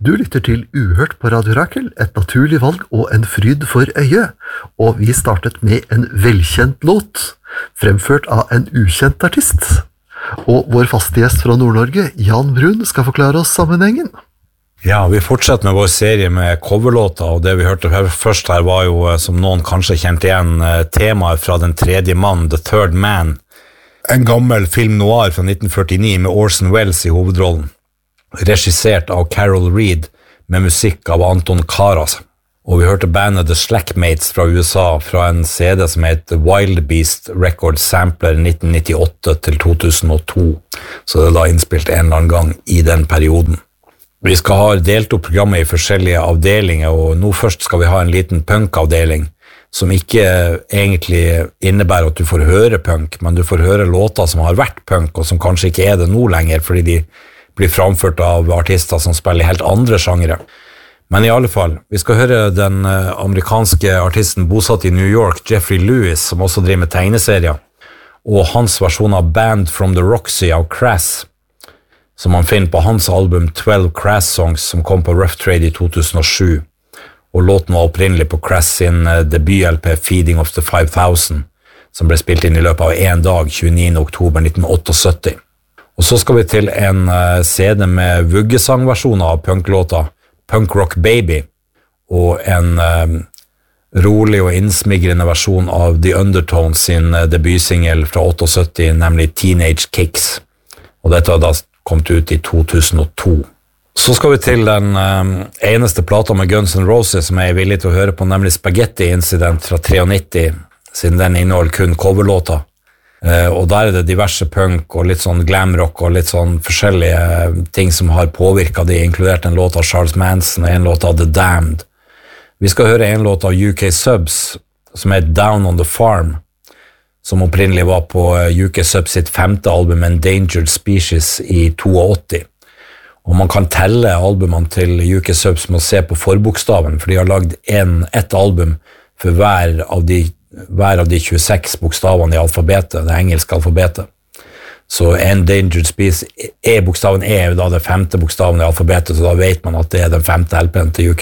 Du lytter til Uhørt på Radio Rakel, et naturlig valg og en fryd for øyet. Og vi startet med en velkjent låt, fremført av en ukjent artist. Og vår faste gjest fra Nord-Norge, Jan Brun, skal forklare oss sammenhengen. Ja, vi fortsetter med vår serie med coverlåter, og det vi hørte først her var jo, som noen kanskje kjente igjen, temaet fra Den tredje mann, The Third Man. En gammel film noir fra 1949 med Orson Welles i hovedrollen. Regissert av Carol Reed med musikk av Anton Karas. Og vi hørte bandet The Slackmates fra USA fra en CD som heter Wild Beast Records Sampler 1998 til 2002. Så det er da innspilt en eller annen gang i den perioden. Vi skal ha delt opp programmet i forskjellige avdelinger, og nå først skal vi ha en liten punk-avdeling som ikke egentlig innebærer at du får høre punk, men du får høre låter som har vært punk, og som kanskje ikke er det nå lenger, fordi de blir framført av artister som spiller helt andre sjangere. Men i alle fall, vi skal høre den amerikanske artisten bosatt i New York, Jeffrey Lewis, som også driver med tegneserier, og hans versjon av Band from the Roxy av Crass, som man finner på hans album 12 Crass Songs, som kom på Rough Trade i 2007, og låten var opprinnelig på Crass sin debut-LP Feeding of the 5000, som ble spilt inn i løpet av en dag, 29. oktober 1978. Og så skal vi til en CD med vuggesangversjoner av punklåta Punk Rock Baby, og en rolig og innsmigrende versjon av The Undertones sin debutsingel fra 78, nemlig Teenage Kicks. Og dette har da kommet ut i 2002. Så skal vi til den eneste plata med Guns N' Roses som jeg er villig til å høre på, nemlig Spaghetti Incident fra 93, siden den inneholder kun coverlåter. Og der er det diverse punk og litt sånn glamrock og litt sånn forskjellige ting som har påvirket de, inkludert en låt av Charles Manson og en låt av The Damned. Vi skal høre en låt av UK Subs som heter Down on the Farm, som opprinnelig var på UK Subs sitt 5. album Endangered Species i 82. Og man kan telle albumene til UK Subs med å se på forbokstaven, for de har lagd ett album for hver av de 26 bokstavene i alfabetet, det engelske alfabetet. Så Endangered Species, bokstaven E er jo da det 5. bokstaven i alfabetet, så da vet man at det er den 5. LP-en til UK